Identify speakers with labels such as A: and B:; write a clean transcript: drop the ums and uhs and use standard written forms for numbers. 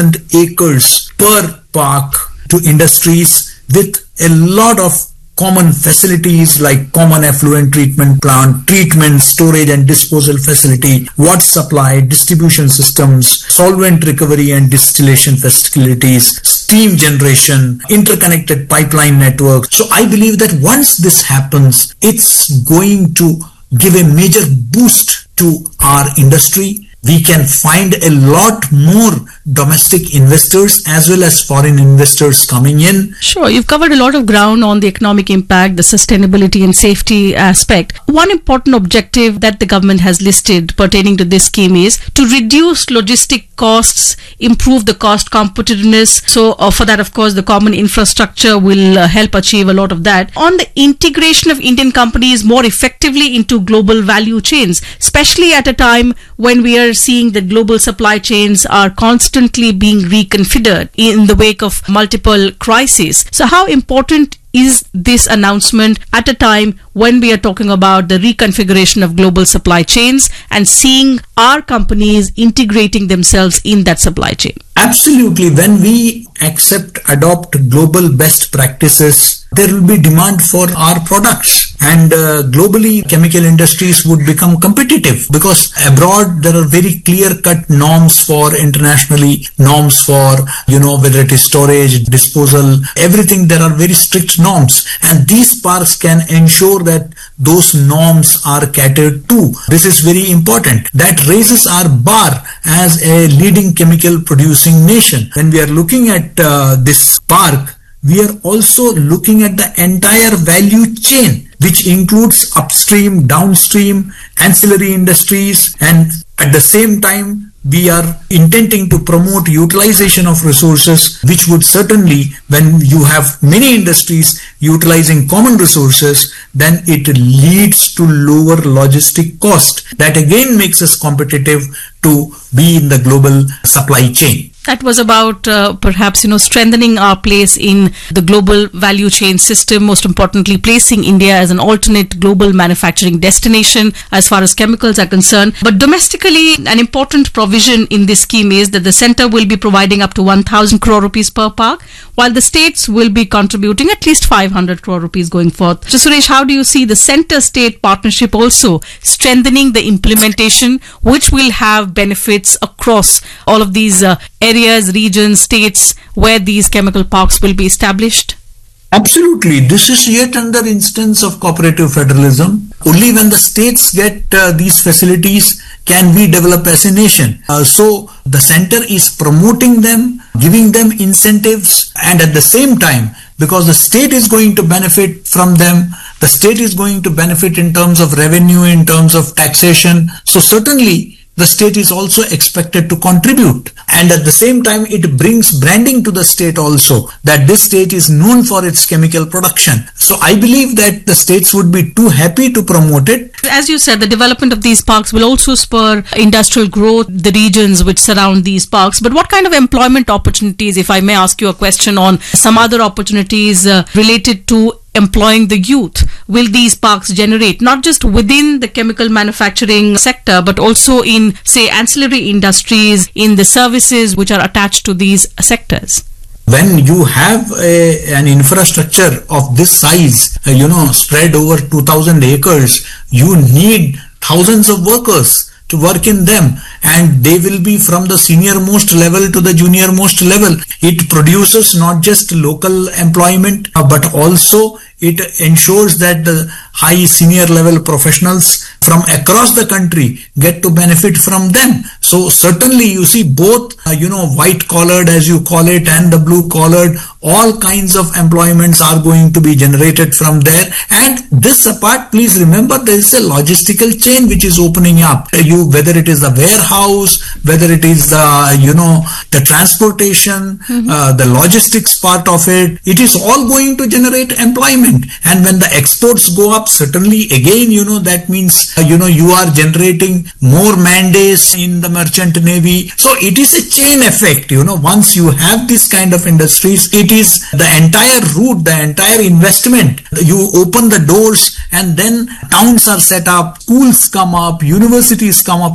A: acres per park to industries with a lot of common facilities like common effluent treatment plant, treatment, storage and disposal facility, water supply, distribution systems, solvent recovery and distillation facilities, steam generation, interconnected pipeline network. So I believe that once this happens, it's going to give a major boost to our industry. We can find a lot more domestic investors as well as foreign investors coming in.
B: Sure, you've covered a lot of ground on the economic impact, the sustainability and safety aspect. One important objective that the government has listed pertaining to this scheme is to reduce logistic costs, improve the cost competitiveness. So for that, of course, the common infrastructure will help achieve a lot of that. On the integration of Indian companies more effectively into global value chains, especially at a time when we are seeing that global supply chains are constantly being reconfigured in the wake of multiple crises. So how important is this announcement at a time when we are talking about the reconfiguration of global supply chains and seeing our companies integrating themselves in that supply chain?
A: Absolutely. When we adopt global best practices, there will be demand for our products, and globally chemical industries would become competitive, because abroad there are very clear-cut norms for internationally, norms for, whether it is storage, disposal, everything. There are very strict norms, and these parks can ensure that those norms are catered to. This is very important. That raises our bar as a leading chemical producing nation. When we are looking at this park, we are also looking at the entire value chain, which includes upstream, downstream, ancillary industries, and at the same time, we are intending to promote utilization of resources, which would certainly, when you have many industries utilizing common resources, then it leads to lower logistic cost. That again makes us competitive to be in the global supply chain.
B: That was about perhaps strengthening our place in the global value chain system, most importantly placing India as an alternate global manufacturing destination as far as chemicals are concerned. But domestically, an important provision in this scheme is that the centre will be providing up to 1,000 crore rupees per park, while the states will be contributing at least 500 crore rupees going forth. So Suresh, how do you see the centre-state partnership also strengthening the implementation, which will have benefits across all of these areas, regions, states where these chemical parks will be established?
A: Absolutely. This is yet another instance of cooperative federalism. Only when the states get these facilities can we develop as a nation. So the center is promoting them, giving them incentives, and at the same time, because the state is going to benefit from them, the state is going to benefit in terms of revenue, in terms of taxation. So certainly the state is also expected to contribute, and at the same time it brings branding to the state also, that this state is known for its chemical production. So I believe that the states would be too happy to promote it.
B: As you said, the development of these parks will also spur industrial growth, the regions which surround these parks. But what kind of employment opportunities, if I may ask you a question on some other opportunities related to employing the youth, will these parks generate, not just within the chemical manufacturing sector, but also in, say, ancillary industries, in the services which are attached to these sectors?
A: When you have an infrastructure of this size, spread over 2,000 acres, you need thousands of workers to work in them, and they will be from the senior most level to the junior most level. It produces not just local employment, but also it ensures that the high senior level professionals from across the country get to benefit from them. So certainly you see both, white collared as you call it and the blue collared, all kinds of employments are going to be generated from there. And this apart, please remember there is a logistical chain which is opening up. Whether it is the warehouse, whether it is the transportation, the logistics part of it, it is all going to generate employment. And when the exports go up, certainly again, that means, you are generating more man days in the merchant navy. So it is a chain effect. Once you have this kind of industries, it is the entire route, the entire investment. You open the doors and then towns are set up, schools come up, universities come up.